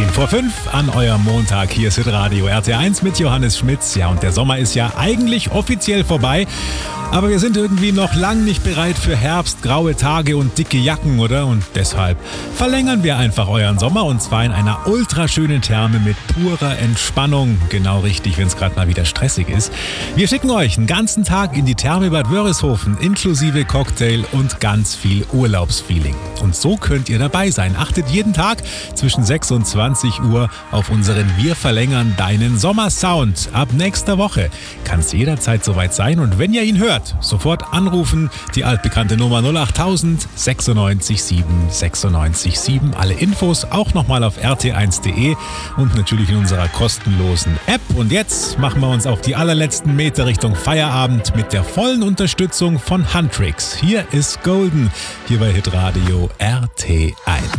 10 vor 5 an eurem Montag. Hier ist Hitradio RT1 mit Johannes Schmitz. Ja, und der Sommer ist ja eigentlich offiziell vorbei. Aber wir sind irgendwie noch lang nicht bereit für Herbst, graue Tage und dicke Jacken, oder? Und deshalb verlängern wir einfach euren Sommer, und zwar in einer ultraschönen Therme mit purer Entspannung. Genau richtig, wenn es gerade mal wieder stressig ist. Wir schicken euch einen ganzen Tag in die Therme Bad Wörishofen, inklusive Cocktail und ganz viel Urlaubsfeeling. Und so könnt ihr dabei sein. Achtet jeden Tag zwischen 6 und 20 Uhr auf unseren Wir verlängern deinen Sommersound. Ab nächster Woche kann es jederzeit soweit sein, und wenn ihr ihn hört, sofort anrufen, die altbekannte Nummer 08000 96 7 96 7. Alle Infos auch nochmal auf rt1.de und natürlich in unserer kostenlosen App. Und jetzt machen wir uns auf die allerletzten Meter Richtung Feierabend mit der vollen Unterstützung von Huntrix. Hier ist Golden, hier bei Hitradio RT1.